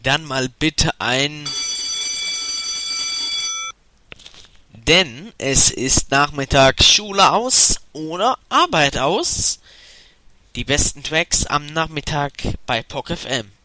dann mal bitte ein... Denn es ist Nachmittag Schule aus oder Arbeit aus. Die besten Tracks am Nachmittag bei POC FM.